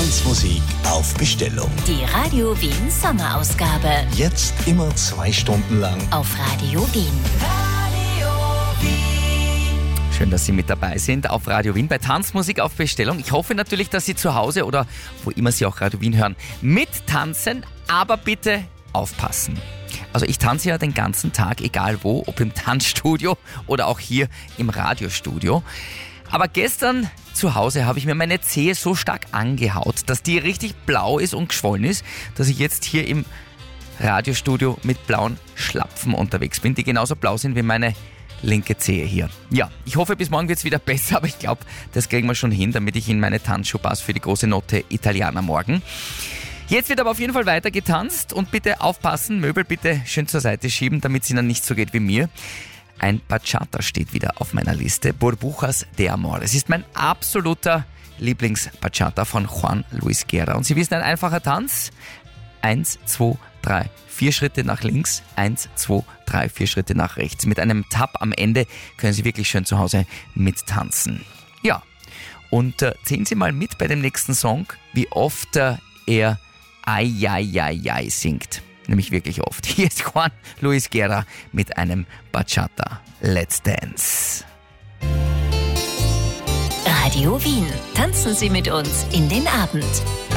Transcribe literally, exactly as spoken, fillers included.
Tanzmusik auf Bestellung. Die Radio Wien Sommerausgabe. Jetzt immer zwei Stunden lang auf Radio Wien. Radio Wien. Schön, dass Sie mit dabei sind auf Radio Wien bei Tanzmusik auf Bestellung. Ich hoffe natürlich, dass Sie zu Hause oder wo immer Sie auch Radio Wien hören, mittanzen, aber bitte aufpassen. Also ich tanze ja den ganzen Tag, egal wo, ob im Tanzstudio oder auch hier im Radiostudio. Aber gestern zu Hause habe ich mir meine Zehe so stark angehaut, dass die richtig blau ist und geschwollen ist, dass ich jetzt hier im Radiostudio mit blauen Schlapfen unterwegs bin, die genauso blau sind wie meine linke Zehe hier. Ja, ich hoffe, bis morgen wird es wieder besser, aber ich glaube, das kriegen wir schon hin, damit ich in meine Tanzschuhe passe für die große Notte Italiana morgen. Jetzt wird aber auf jeden Fall weiter getanzt und bitte aufpassen, Möbel bitte schön zur Seite schieben, damit es Ihnen nicht so geht wie mir. Ein Bachata steht wieder auf meiner Liste, Burbujas de Amor. Es ist mein absoluter Lieblings-Bachata von Juan Luis Guerra. Und Sie wissen, ein einfacher Tanz. Eins, zwei, drei, vier Schritte nach links, eins, zwei, drei, vier Schritte nach rechts. Mit einem Tap am Ende können Sie wirklich schön zu Hause mittanzen. Ja, und äh, sehen Sie mal mit bei dem nächsten Song, wie oft äh, er Ai, ai, ai, ai singt. Nämlich wirklich oft. Hier ist Juan Luis Guerra mit einem Bachata. Let's Dance. Radio Wien. Tanzen Sie mit uns in den Abend.